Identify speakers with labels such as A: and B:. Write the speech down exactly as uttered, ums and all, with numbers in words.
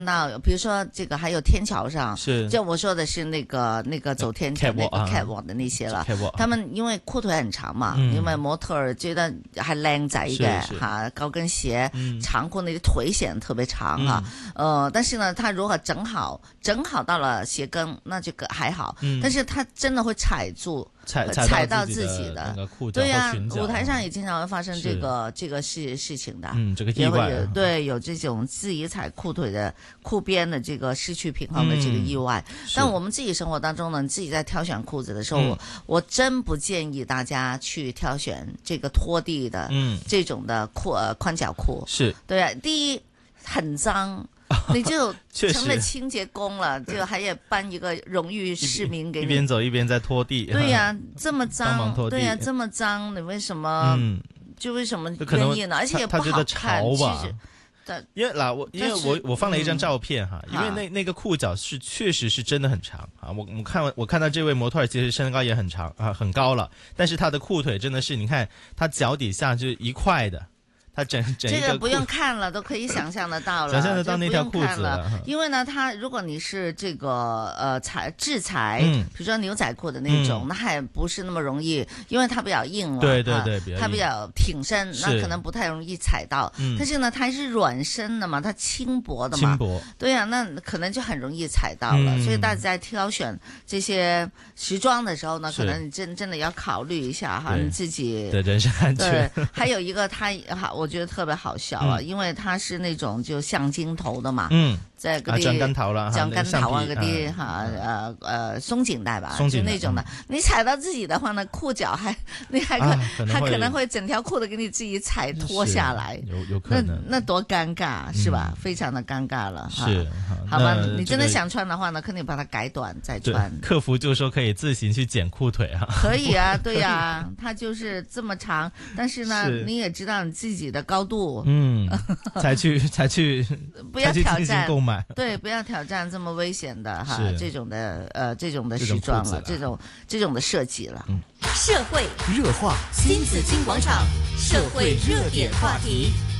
A: 那比如说这个还有天桥上，
B: 是
A: 就我说的是那个那个走天桥那個 catwalk 的那些了。他們因為褲腿很長嘛，嗯、因為模特兒覺得還靚仔嘅哈，高跟鞋、嗯、長褲那啲腿顯得特別長哈、嗯。呃，但是呢，他如果整好整好到了鞋跟，那就還好。嗯、但是他真的會踩住。
B: 踩
A: 踩到自己的，對呀、
B: 啊，
A: 舞台上也經常會發生這個這個事事情的，
B: 嗯，這個意外，
A: 有對，有這種自己踩褲腿的褲邊的這個失去平衡的這個意外。嗯、但我們自己生活當中呢，你自己在挑選褲子的時候，嗯、我真不建議大家去挑選這個拖地的，嗯，這種的褲呃寬腳褲，
B: 是對
A: 啊，第一很髒。你就成了清潔工了，就還要頒一個榮譽市民給你。
B: 一邊走一邊在拖地。
A: 對呀、啊，這麼髒，對呀、啊，這麼髒，你為什麼？嗯，就為什麼原因呢？而且也不好看。其實，
B: 因為嗱，我因為我我放了一張照片哈，嗯、因為那那個褲腳是確實是真的很長啊。我我看我看到這位模特兒其實身高也很長啊，很高了，但是他的褲腿真的是，你看他腳底下就是一塊的。他整整一個
A: 這個不用看了，都可以想象得到了。
B: 想象得到那條褲子
A: 了，因為呢，它如果你是這個呃材製材，嗯，比如說牛仔褲的那種，嗯、那還不是那麼容易，因為它比較硬了，
B: 對對對，
A: 啊、它比較挺身，那可能不太容易踩到。嗯、但是呢，它是軟身的嘛，它輕薄的嘛，
B: 輕薄，
A: 對呀、啊，那可能就很容易踩到了。嗯、所以大家在挑選這些時裝的時候呢，可能你真真的要考慮一下哈，你自己
B: 的人身安全。
A: 對，還有一個它哈。我覺得特別好笑啊，嗯、因為它是那種就像金頭的嘛，嗯，在嗰啲
B: 橡筋頭啦，
A: 橡筋頭啊嗰啲吓，誒誒鬆緊帶吧，就那種的。嗯、你踩到自己的話呢，褲腳還你還可、啊、還可能會整條褲都給你自己踩脫下來，
B: 有有可能，
A: 那那多尷尬、嗯、是吧？非常的尷尬了。
B: 是，
A: 好吧，你真的想穿的話呢，肯定把它改短再穿。
B: 客服就說可以自行去剪褲腿啊。
A: 可以啊，對呀、啊，它就是這麼長，但是呢，是你也知道你自己的高度，
B: 嗯，才去才去，
A: 不要挑戰
B: 購買，
A: 對，不要挑戰這麼危險的哈，這種的呃這種的時裝了，這種這種的設計了。
C: 社會熱話，新紫荊廣場，社會熱點話題。